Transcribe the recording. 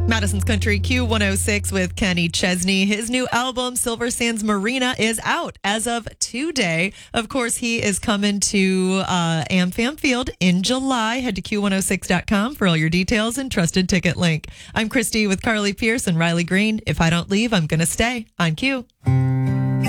Madison's Country Q106 with Kenny Chesney. His new album, Silver Sands Marina, is out as of today. Of course, he is coming to AmFam Field in July. Head to Q106.com for all your details and trusted ticket link. I'm Christy with Carly Pierce and Riley Green. If I don't leave, I'm going to stay on Q.